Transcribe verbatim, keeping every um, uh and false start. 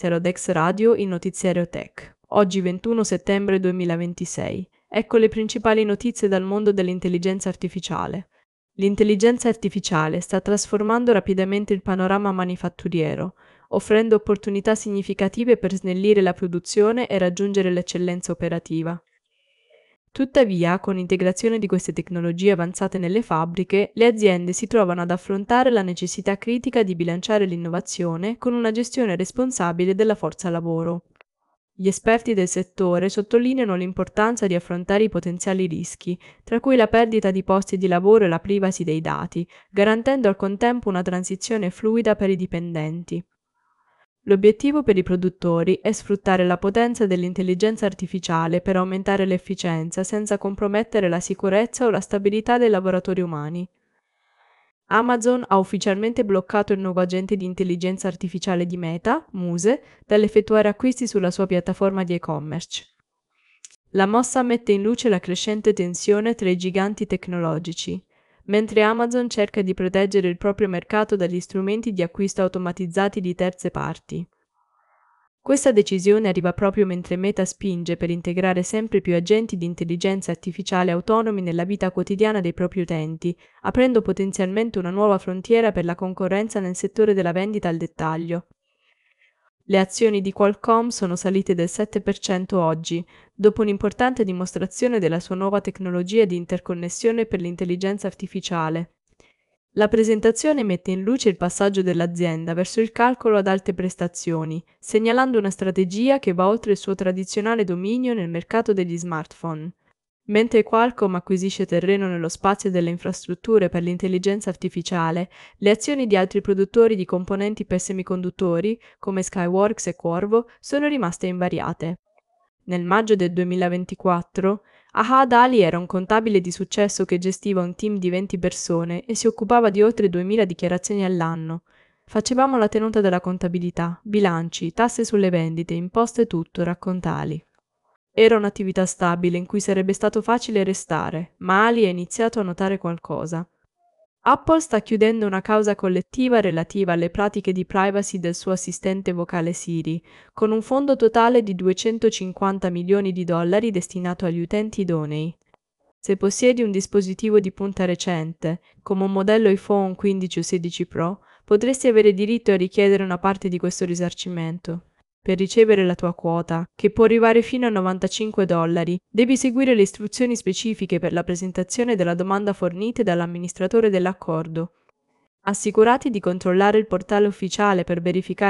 Terodex Radio, il notiziario tech. Oggi ventuno settembre duemilaventisei. Ecco le principali notizie dal mondo dell'intelligenza artificiale. L'intelligenza artificiale sta trasformando rapidamente il panorama manifatturiero, offrendo opportunità significative per snellire la produzione e raggiungere l'eccellenza operativa. Tuttavia, con l'integrazione di queste tecnologie avanzate nelle fabbriche, le aziende si trovano ad affrontare la necessità critica di bilanciare l'innovazione con una gestione responsabile della forza lavoro. Gli esperti del settore sottolineano l'importanza di affrontare i potenziali rischi, tra cui la perdita di posti di lavoro e la privacy dei dati, garantendo al contempo una transizione fluida per i dipendenti. L'obiettivo per i produttori è sfruttare la potenza dell'intelligenza artificiale per aumentare l'efficienza senza compromettere la sicurezza o la stabilità dei lavoratori umani. Amazon ha ufficialmente bloccato il nuovo agente di intelligenza artificiale di Meta, Muse, dall'effettuare acquisti sulla sua piattaforma di e-commerce. La mossa mette in luce la crescente tensione tra i giganti tecnologici, mentre Amazon cerca di proteggere il proprio mercato dagli strumenti di acquisto automatizzati di terze parti. Questa decisione arriva proprio mentre Meta spinge per integrare sempre più agenti di intelligenza artificiale autonomi nella vita quotidiana dei propri utenti, aprendo potenzialmente una nuova frontiera per la concorrenza nel settore della vendita al dettaglio. Le azioni di Qualcomm sono salite del sette per cento oggi, dopo un'importante dimostrazione della sua nuova tecnologia di interconnessione per l'intelligenza artificiale. La presentazione mette in luce il passaggio dell'azienda verso il calcolo ad alte prestazioni, segnalando una strategia che va oltre il suo tradizionale dominio nel mercato degli smartphone. Mentre Qualcomm acquisisce terreno nello spazio delle infrastrutture per l'intelligenza artificiale, le azioni di altri produttori di componenti per semiconduttori, come Skyworks e Qorvo, sono rimaste invariate. Nel maggio del duemilaventiquattro, Ahad Ali era un contabile di successo che gestiva un team di venti persone e si occupava di oltre duemila dichiarazioni all'anno. Facevamo la tenuta della contabilità, bilanci, tasse sulle vendite, imposte, tutto, racconta Ali. Era un'attività stabile in cui sarebbe stato facile restare, ma Ali ha iniziato a notare qualcosa. Apple sta chiudendo una causa collettiva relativa alle pratiche di privacy del suo assistente vocale Siri, con un fondo totale di duecentocinquanta milioni di dollari destinato agli utenti idonei. Se possiedi un dispositivo di punta recente, come un modello iPhone quindici o sedici Pro, potresti avere diritto a richiedere una parte di questo risarcimento. Per ricevere la tua quota, che può arrivare fino a novantacinque dollari, devi seguire le istruzioni specifiche per la presentazione della domanda fornite dall'amministratore dell'accordo. Assicurati di controllare il portale ufficiale per verificare